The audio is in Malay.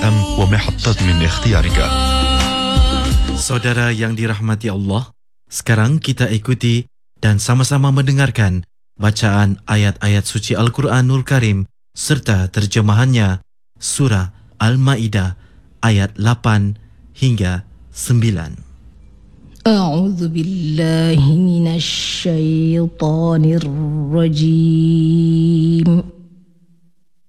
FM ومحطات من اختيارك. Saudara yang dirahmati Allah, sekarang kita ikuti dan sama-sama mendengarkan bacaan ayat-ayat suci Al-Quranul Karim serta terjemahannya surah Al-Ma'idah ayat 8 hingga 9. أعوذ بالله من الشيطان الرجيم